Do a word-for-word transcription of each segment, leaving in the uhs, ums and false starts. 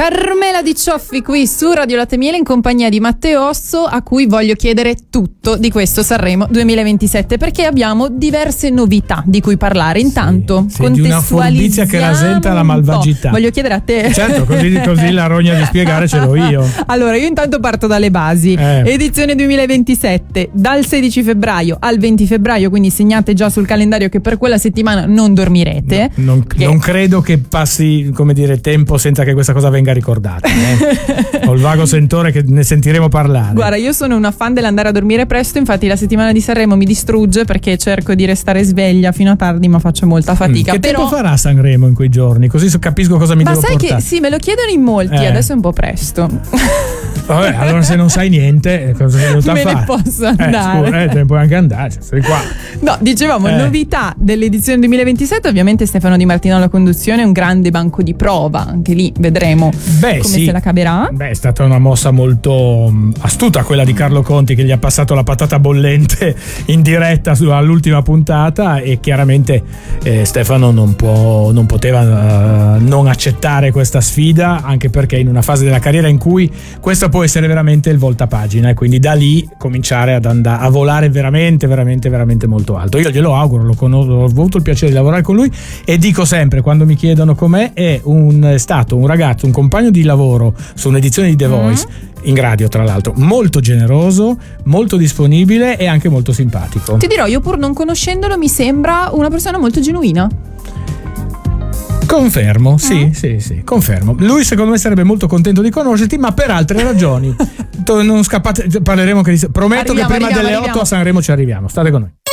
Carmela Di Cioffi qui su Radio Latte Miele in compagnia di Matteo Osso, a cui voglio chiedere tutto di questo Sanremo duemilaventisette, perché abbiamo diverse novità di cui parlare. Intanto sì, sì, di una furbizia che rasenta la malvagità. Voglio chiedere a te. Certo, così, così la rogna di spiegare ce l'ho io. Allora, io intanto parto dalle basi. Eh. Edizione duemilaventisette, dal sedici febbraio al venti febbraio, quindi segnate già sul calendario che per quella settimana non dormirete. No, non, che... non credo che passi, come dire, tempo senza che questa cosa venga ricordata. Eh. Ho il vago sentore che ne sentiremo parlare. Guarda, io sono una fan dell'andare a dormire presto, infatti la settimana di Sanremo mi distrugge perché cerco di restare sveglia fino a tardi, ma faccio molta fatica. Mm, che Però... tempo farà Sanremo in quei giorni? Così capisco cosa mi ma devo sai portare. Che, sì, me lo chiedono in molti, eh. Adesso è un po' presto. Vabbè, allora se non sai niente, cosa sei venuta a me fare? ne posso andare. Eh, scusa, eh, te ne puoi anche andare, cioè, sei qua. No, dicevamo, eh. novità dell'edizione duemilaventisette, ovviamente Stefano Di Martino alla conduzione, un grande banco di prova, anche lì vedremo Beh, come sì. se la caverà. Beh, è stata una mossa molto um, astuta quella di Carlo Conti, che gli ha passato la patata bollente in diretta su, all'ultima puntata, e chiaramente eh, Stefano non può non poteva uh, non accettare questa sfida, anche perché in una fase della carriera in cui questo può essere veramente il voltapagina, e quindi da lì cominciare ad andare a volare veramente veramente veramente molto alto. Io glielo auguro, lo conosco, ho avuto il piacere di lavorare con lui, e dico sempre quando mi chiedono com'è, è, un, è stato un ragazzo, un compagno di lavoro su un'edizione di The Voice, mm-hmm. in radio tra l'altro, molto generoso, molto disponibile e anche molto simpatico. Ti dirò, io pur non conoscendolo mi sembra una persona molto genuina. Confermo, sì, mm. sì, sì, confermo. Lui secondo me sarebbe molto contento di conoscerti, ma per altre ragioni. Non scappate, parleremo anche di... Prometto arriviamo, che prima arriviamo, delle arriviamo. otto a Sanremo ci arriviamo. State con noi.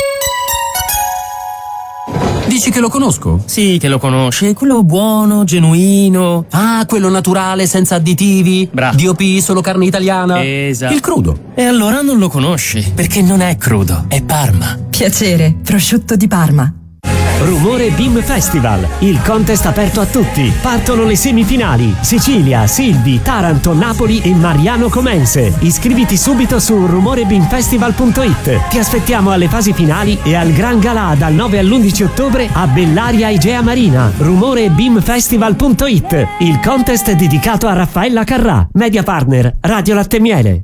Dici che lo conosco? Sì, che lo conosci. Quello buono, genuino. Ah, quello naturale, senza additivi. Bravo. D O P, solo carne italiana. Esatto. Il crudo. E allora non lo conosci, perché non è crudo, è Parma. Piacere, prosciutto di Parma. Rumore Beam Festival, il contest aperto a tutti. Partono le semifinali: Sicilia, Silvi, Taranto, Napoli e Mariano Comense. Iscriviti subito su rumore beam festival punto it. Ti aspettiamo alle fasi finali e al Gran Galà dal nove all'undici ottobre a Bellaria Igea Marina. rumore beam festival punto it, il contest dedicato a Raffaella Carrà. Media partner Radio Latte Miele.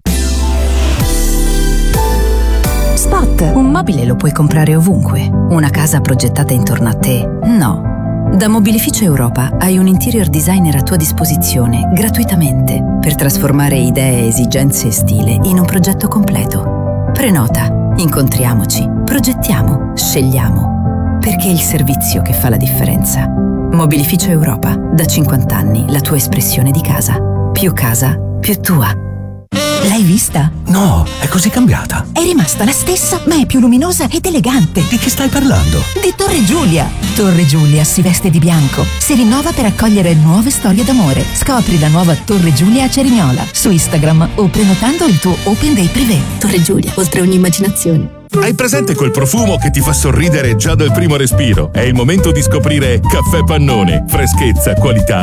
Spot. Un mobile lo puoi comprare ovunque. Una casa progettata intorno a te, no. Da Mobilificio Europa hai un interior designer a tua disposizione gratuitamente per trasformare idee, esigenze e stile in un progetto completo. Prenota, incontriamoci, progettiamo, scegliamo. Perché è il servizio che fa la differenza. Mobilificio Europa, da cinquanta anni la tua espressione di casa. Più casa, più tua. L'hai vista? No, è così cambiata. È rimasta la stessa, ma è più luminosa ed elegante. Di che stai parlando? Di Torre Giulia. Torre Giulia si veste di bianco, si rinnova per accogliere nuove storie d'amore. Scopri la nuova Torre Giulia a Cerignola su Instagram o prenotando il tuo Open Day Privé. Torre Giulia, oltre ogni immaginazione. Hai presente quel profumo che ti fa sorridere già dal primo respiro? È il momento di scoprire Caffè Pannone. Freschezza, qualità